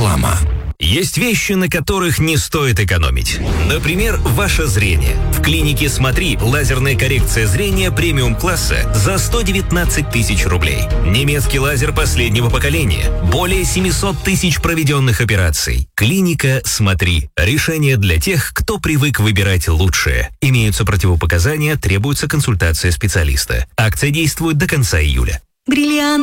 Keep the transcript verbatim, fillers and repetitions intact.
реклама. Есть вещи, на которых не стоит экономить. Например, ваше зрение. В клинике «Смотри» лазерная коррекция зрения премиум-класса за сто девятнадцать тысяч рублей. Немецкий лазер последнего поколения. Более семьсот тысяч проведенных операций. Клиника «Смотри». Решение для тех, кто привык выбирать лучшее. Имеются противопоказания, требуется консультация специалиста. Акция действует до конца июля. Бриллиант